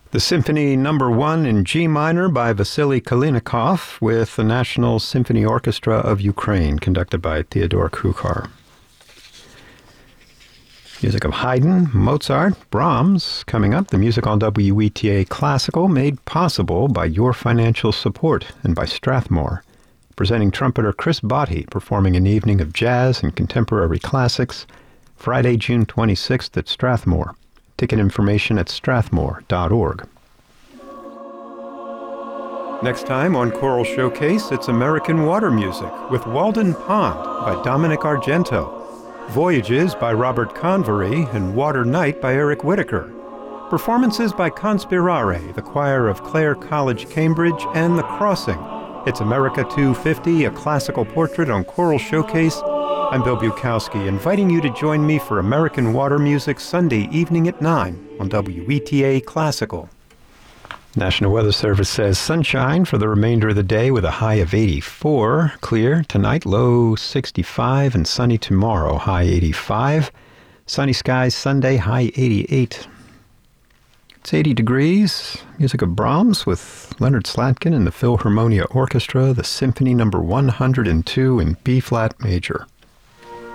The Symphony No. 1 in G minor by Vasily Kalinikov with the National Symphony Orchestra of Ukraine, conducted by Theodore Kuchar. Music of Haydn, Mozart, Brahms. Coming up, the music on WETA Classical, made possible by your financial support and by Strathmore. Presenting trumpeter Chris Botti, performing an evening of jazz and contemporary classics, Friday, June 26th at Strathmore. Ticket information at strathmore.org. Next time on Choral Showcase, it's American Water Music with Walden Pond by Dominic Argento, Voyages by Robert Convery, and Water Night by Eric Whitaker. Performances by Conspirare, the choir of Clare College, Cambridge, and The Crossing. It's America 250, a classical portrait on Choral Showcase. I'm Bill Bukowski, inviting you to join me for American Water Music Sunday evening at 9 on WETA Classical. National Weather Service says sunshine for the remainder of the day with a high of 84. Clear tonight, low 65, and sunny tomorrow, high 85. Sunny skies Sunday, high 88. It's 80 degrees. Music of Brahms with Leonard Slatkin and the Philharmonia Orchestra, the Symphony No. 102 in B-flat major.